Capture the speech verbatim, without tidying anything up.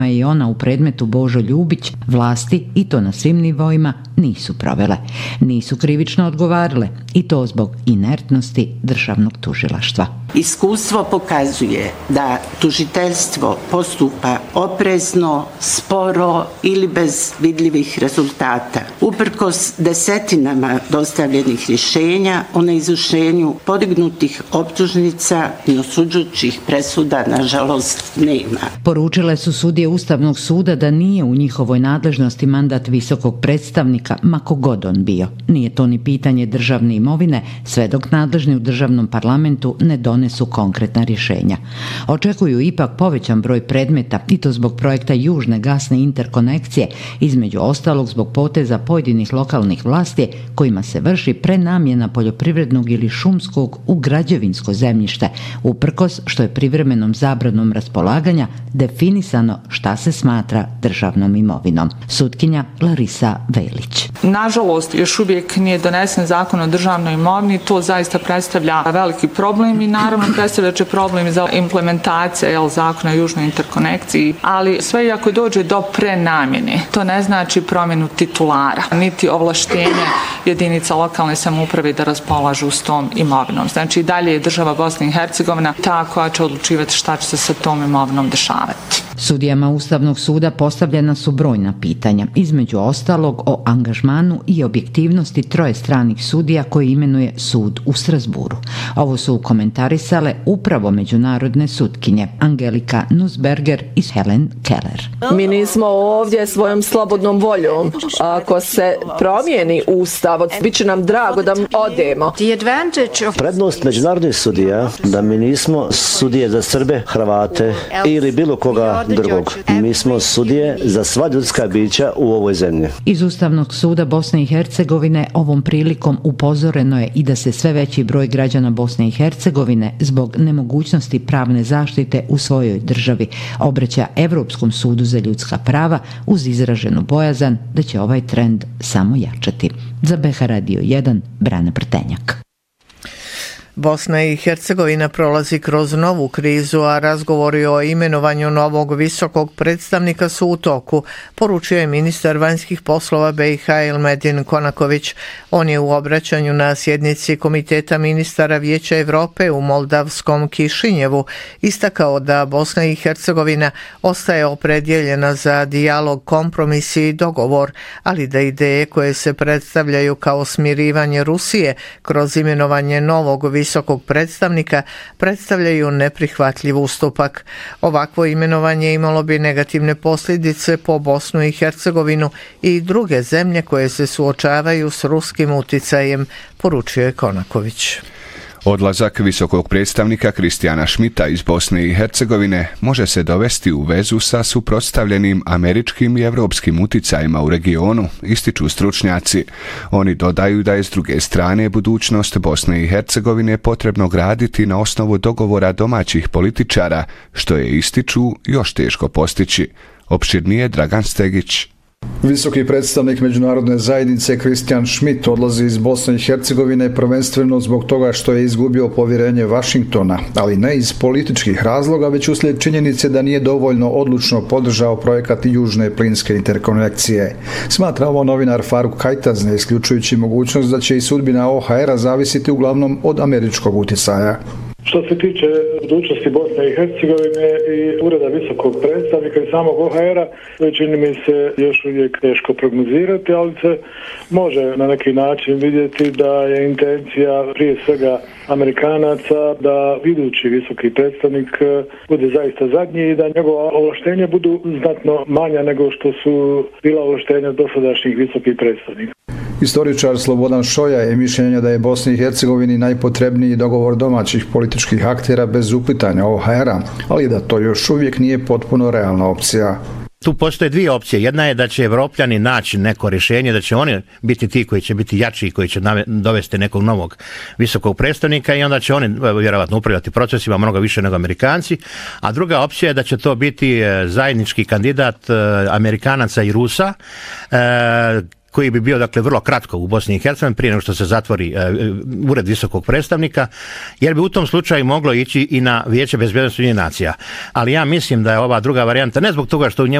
i ona u predmetu Božo Ljubić, vlasti, i to na svim nivoima, nisu provele. Nisu krivično odgovarile, i to zbog inertnosti državnog tužilaštva. Iskustvo pokazuje da tužiteljstvo postupa oprezno, sporo ili bez vidljivih rezultata. Uprkos desetinama dostavljenih rješenja o neizvršenju podignutih optužnica i osuđujućih presuda, nažalost, nema. Poručile su sudije Ustavnog suda da nije u njihovoj nadležnosti mandat visokog predstavnika, ma kogod on bio. Nije to ni pitanje državne imovine, sve dok nadležni u državnom parlamentu ne donesu konkretna rješenja. Očekuju ipak povećan broj predmeta, i to zbog projekta južne gasne interkonekcije, između ostalog zbog poteza pojedinih lokalnih vlasti kojima se vrši prenamjena poljoprivrednog ili šumskog u građevinsko zemljište, uprkos što je privremenom zabranom raspolaganja definisano šta se smatra državnom imovinom. Sutkinja Larisa Velić. Nažalost, još uvijek nije donesen zakon o državnoj imovini, to zaista predstavlja veliki problem i naravno predstavlja će problem za implementacije jel, zakona o južnoj interkonekciji, ali sve i ako dođe do prenamjene, to ne znači promjenu titulara, niti ovlaštenje jedinica lokalne samouprave da raspolažu s tom imovinom. Znači dalje je država Bosna i Hercegovina ta koja će odlučivati šta će se sa tom imovinom dešavati. Sudijama Ustavnog suda postavljena su brojna pitanja, između ostalog o angažmanu i objektivnosti troje stranih sudija koje imenuje sud u Strasburu. Ovo su komentarisale upravo međunarodne sutkinje Angelika Nussberger i Helen Keller. Mi nismo ovdje svojom slobodnom voljom. Ako se promijeni Ustav, bit će nam drago da odemo. Prednost međunarodnih sudija da mi nismo sudije za Srbe, Hrvate ili bilo koga drugog. Mi smo sudije za sva ljudska bića u ovoj zemlji. Iz Ustavnog suda Bosne i Hercegovine ovom prilikom upozoreno je i da se sve veći broj građana Bosne i Hercegovine zbog nemogućnosti pravne zaštite u svojoj državi obraća Evropskom sudu za ljudska prava uz izraženu bojazan da će ovaj trend samo jačati. Za B H Radio jedan, Brana Prtenjak. Bosna i Hercegovina prolazi kroz novu krizu, a razgovori o imenovanju novog visokog predstavnika su u toku, poručio je ministar vanjskih poslova B i H Elmedin Konaković. On je u obraćanju na sjednici Komiteta ministara Vijeća Europe u moldavskom Kišinjevu istakao da Bosna i Hercegovina ostaje opredjeljena za dijalog, kompromis i dogovor, ali da ideje koje se predstavljaju kao smirivanje Rusije kroz imenovanje novog visokog visokog predstavnika predstavljaju neprihvatljiv ustupak. Ovakvo imenovanje imalo bi negativne posljedice po Bosnu i Hercegovinu i druge zemlje koje se suočavaju s ruskim uticajem, poručio je Konaković. Odlazak visokog predstavnika Kristijana Schmidta iz Bosne i Hercegovine može se dovesti u vezu sa suprotstavljenim američkim i evropskim uticajima u regionu, ističu stručnjaci. Oni dodaju da je s druge strane budućnost Bosne i Hercegovine potrebno graditi na osnovu dogovora domaćih političara, što je, ističu, još teško postići. Opširnije Dragan Stegić. Visoki predstavnik međunarodne zajednice Kristijan Schmidt odlazi iz Bosne i Hercegovine prvenstveno zbog toga što je izgubio povjerenje Vašingtona, ali ne iz političkih razloga, već uslijed činjenice da nije dovoljno odlučno podržao projekat južne plinske interkonekcije. Smatra ovo novinar Faruk Kajtaz, ne isključujući mogućnost da će i sudbina O H R-a zavisiti uglavnom od američkog uticaja. Što se tiče budućnosti Bosne i Hercegovine i ureda visokog predstavnika i samog O H R-a, čini mi se još uvijek teško prognozirati, ali se može na neki način vidjeti da je intencija prije svega Amerikanaca da idući visoki predstavnik bude zaista zadnji i da njegova ovlaštenja budu znatno manja nego što su bila ovlaštenja dosadašnjih visokih predstavnika. Historičar Slobodan Šoja je mišljenja da je Bosni i Hercegovini najpotrebniji dogovor domaćih političkih aktera bez uplitanja O H R-a, ali da to još uvijek nije potpuno realna opcija. Tu postoje dvije opcije. Jedna je da će Evropljani naći neko rješenje, da će oni biti ti koji će biti jači i koji će dovesti nekog novog visokog predstavnika i onda će oni vjerovatno upravljati procesima mnogo više nego Amerikanci. A druga opcija je da će to biti zajednički kandidat Amerikanaca i Rusa, koji bi bio dakle vrlo kratko u Bosni i Hercegovini prije nego što se zatvori ured visokog predstavnika, jer bi u tom slučaju moglo ići i na Vijeće bezbednosti Ujedinjenih nacija. Ali ja mislim da je ova druga varijanta, ne zbog toga što u njemu